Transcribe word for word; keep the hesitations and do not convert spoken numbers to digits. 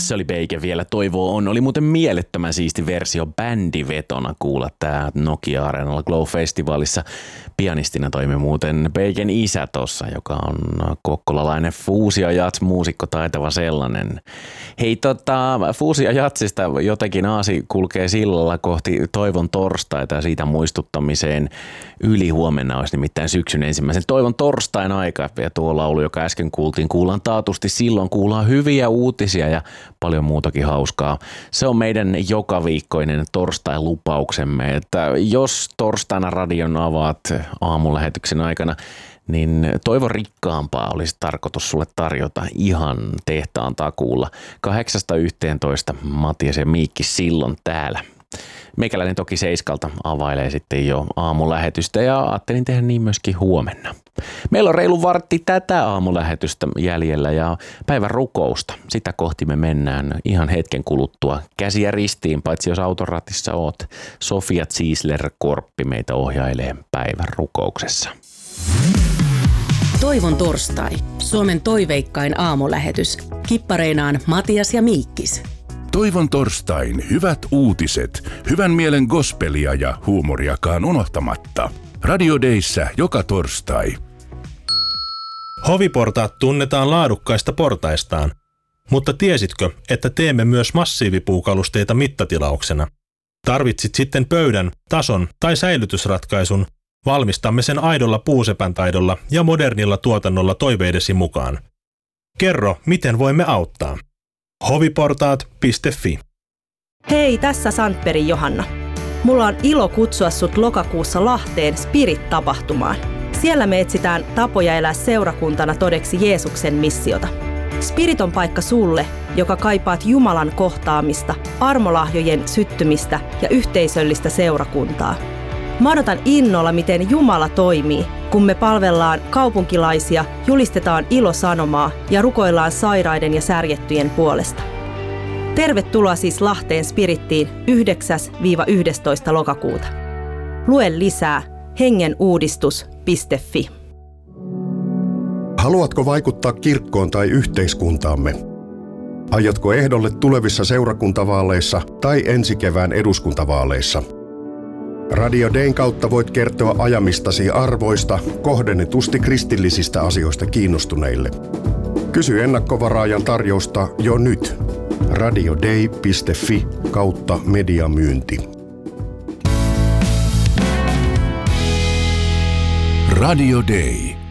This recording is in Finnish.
Se oli Beike vielä. Toivo on. Oli muuten mielettömän siisti versio bändivetona kuulla tää Nokia-areenalla Glow-festivaalissa. Pianistina toimi muuten Beiken isä tossa, joka on kokkolalainen fuusio jats muusikko, taitava sellainen. Hei tota, fuusio jatsista jotenkin aasi kulkee sillalla kohti Toivon torstaita ja siitä muistuttamiseen. Yli huomenna olisi nimittäin syksyn ensimmäisen Toivon torstain aika. Ja tuo laulu, joka äsken kuultiin, kuullaan taatusti silloin. Kuullaan hyviä uutisia ja paljon muutakin hauskaa. Se on meidän jokaviikkoinen torstai-lupauksemme, että jos torstaina radion avaat aamulähetyksen aikana, niin toivon rikkaampaa olisi tarkoitus sulle tarjota ihan tehtaan takuulla. kahdeksasta yhteentoista Matias ja Miikki silloin täällä. Meikäläinen toki seiskalta availee sitten jo aamulähetystä ja ajattelin tehdä niin myöskin huomenna. Meillä on reilu vartti tätä aamulähetystä jäljellä ja päivän rukousta. Sitä kohti me mennään ihan hetken kuluttua. Käsiä ristiin, paitsi jos autoratissa oot. Sofia Ziesler-Korppi meitä ohjailee päivän rukouksessa. Toivon torstai. Suomen toiveikkain aamulähetys. Kippareinaan Matias ja Miikkis. Toivon torstain hyvät uutiset, hyvän mielen gospelia ja huumoriakaan unohtamatta. Radio Dayssä joka torstai. Hoviportaat tunnetaan laadukkaista portaistaan, mutta tiesitkö, että teemme myös massiivipuukalusteita mittatilauksena? Tarvitsit sitten pöydän, tason tai säilytysratkaisun, valmistamme sen aidolla puusepän taidolla ja modernilla tuotannolla toiveidesi mukaan. Kerro, miten voimme auttaa. hoviportaat piste fi. Hei, tässä Sandbergin Johanna. Mulla on ilo kutsua sut lokakuussa Lahteen Spirit-tapahtumaan. Siellä me etsitään tapoja elää seurakuntana todeksi Jeesuksen missiota. Spirit on paikka sulle, joka kaipaat Jumalan kohtaamista, armolahjojen syttymistä ja yhteisöllistä seurakuntaa. Mä odotan innolla, miten Jumala toimii, kun me palvellaan kaupunkilaisia, julistetaan ilosanomaa ja rukoillaan sairaiden ja särjettyjen puolesta. Tervetuloa siis Lahteen Spirittiin yhdeksäs yhdestoista lokakuuta. Lue lisää hengenuudistus piste fi. Haluatko vaikuttaa kirkkoon tai yhteiskuntaamme? Aiotko ehdolle tulevissa seurakuntavaaleissa tai ensi kevään eduskuntavaaleissa? Radio Dayn kautta voit kertoa ajamistasi arvoista kohdennetusti kristillisistä asioista kiinnostuneille. Kysy ennakkovaraajan tarjousta jo nyt. radioday piste fi kautta mediamyynti. Radio Day.